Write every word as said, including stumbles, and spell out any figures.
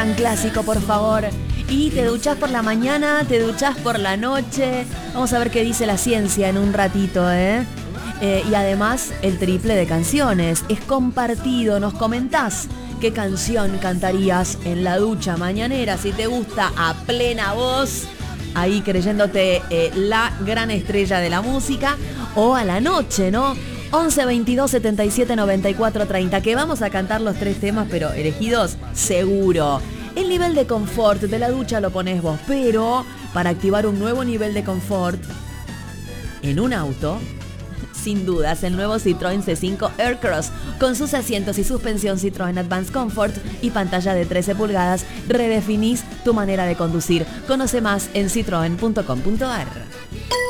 Un clásico, por favor. Y te duchás por la mañana, te duchás por la noche. Vamos a ver qué dice la ciencia en un ratito, ¿eh? Eh, y además el triple de canciones. Es compartido, nos comentás qué canción cantarías en la ducha mañanera. Si te gusta a plena voz, ahí creyéndote eh, la gran estrella de la música. O a la noche, ¿no? once, veintidós, setenta y siete, noventa y cuatro, treinta. Que vamos a cantar los tres temas, pero elegidos seguro. El nivel de confort de la ducha lo pones vos, pero para activar un nuevo nivel de confort en un auto, sin dudas, el nuevo Citroën C cinco Aircross, con sus asientos y suspensión Citroën Advanced Comfort y pantalla de trece pulgadas, redefinís tu manera de conducir. Conoce más en citroen punto com punto a r.